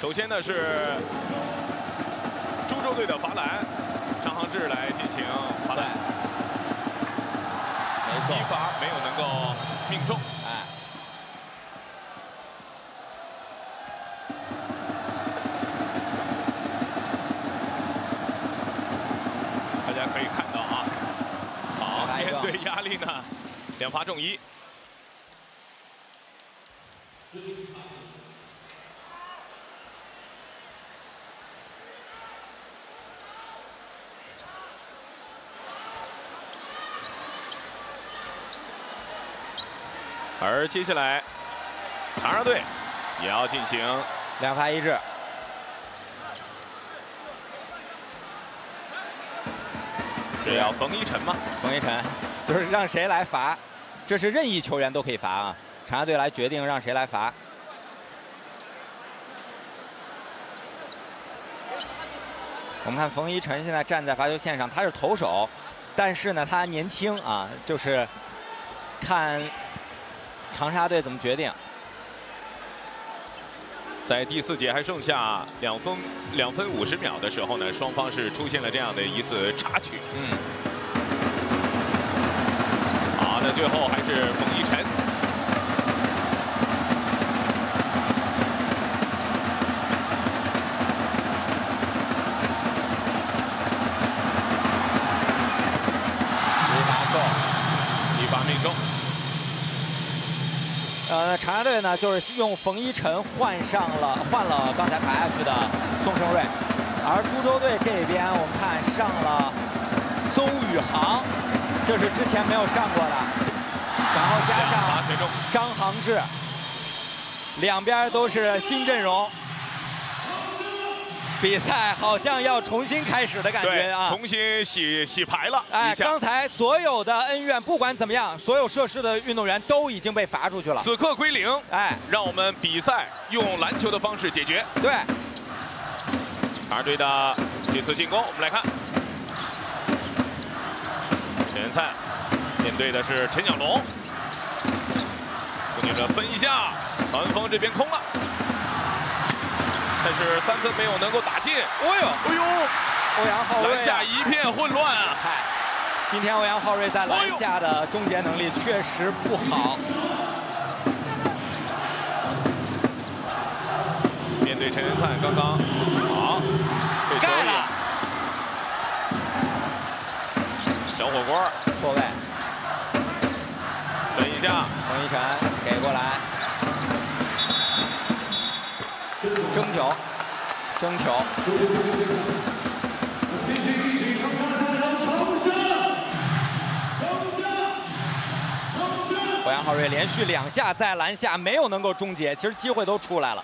首先呢是株洲队的罚篮，张航志来进行罚篮， 没错， 一罚没有能够命中。 哎， 大家可以看到啊，好，面对压力呢，2罚中1。 而接下来，长沙队也要进行 2罚1掷。 是要冯一晨吗？ 冯一晨，就是让谁来罚，这是任意球员都可以罚啊。长沙队来决定让谁来罚。我们看冯一晨现在站在罚球线上，他是投手，但是呢他年轻啊，就是看。 长沙队怎么决定？ 在第4节还剩下2分50秒的时候呢，双方是出现了这样的一次插曲。好，那最后还是冯一晨。一罚命中。 长沙队呢，就是用冯一晨换了刚才罚下去的宋胜瑞，而株洲队这边我们看上了邹宇航，这是之前没有上过的，然后加上张航志，两边都是新阵容。 比赛好像要重新开始的感觉啊！ 重新洗牌了。 哎，刚才所有的恩怨，不管怎么样，所有涉事的运动员都已经被罚出去了。 此刻归零。 哎， 让我们比赛用篮球的方式解决。 对。 长沙队的这次进攻，我们来看，陈元灿面对的是陈小龙，攻击者分一下，曹文峰这边空了。 但是3分没有能够打进。 哎呦，欧阳浩瑞篮下一片混乱啊！ 嗨，今天欧阳浩瑞在篮下的终结能力确实不好。 面对陈元灿，刚刚好， 盖了。 小火锅， 错位， 分一下， 冯一晨给过来。 争球，争球。欧阳浩瑞连续2下在篮下没有能够终结，其实机会都出来了。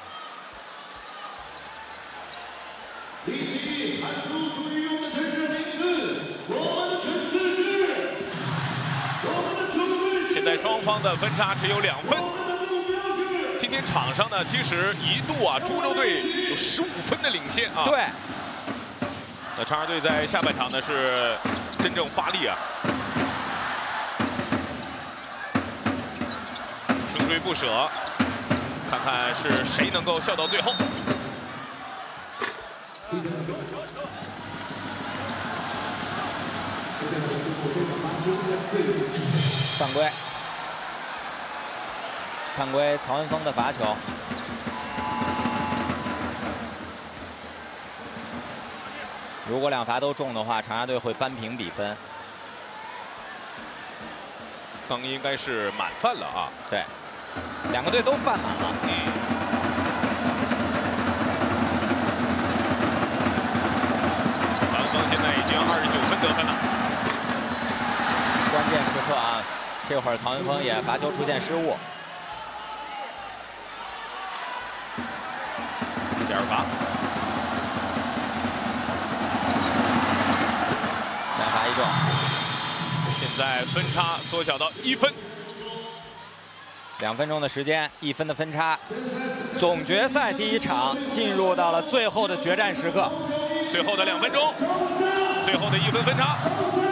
立即喊出属于我们城市的名字，我们的城市是，我们的球队是。 现在双方的分差只有2分。 今天场上呢，其实一度啊，株洲队有15分的领先啊。 对。 那长沙队在下半场呢是真正发力啊，穷追不舍，看看是谁能够笑到最后。 犯规。 犯规，曹文峰的罚球。如果2罚都中的话，长沙队会扳平比分。 刚应该是满犯了啊。 对，2个队都犯满了。 曹文峰现在已经29分得分了。 关键时刻啊，这会儿曹文峰也罚球出现失误。 第2罚 2罚1中， 现在分差缩小到1分。 2分钟的时间，1分的分差，总决赛第1场进入到了最后的决战时刻， 最后的2分钟，最后的1分分差。